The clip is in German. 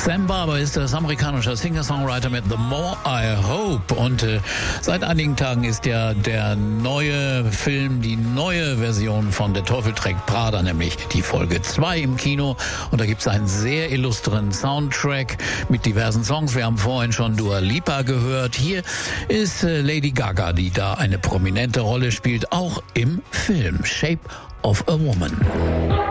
Sam Barber ist das amerikanische Singer-Songwriter mit The More I Hope. Und seit einigen Tagen ist ja der neue Film, die neue Version von Der Teufel trägt Prada, nämlich die Folge 2 im Kino. Und da gibt es einen sehr illustren Soundtrack mit diversen Songs. Wir haben vorhin schon Dua Lipa gehört. Hier ist Lady Gaga, die da eine prominente Rolle spielt, auch im Film Shape of a Woman.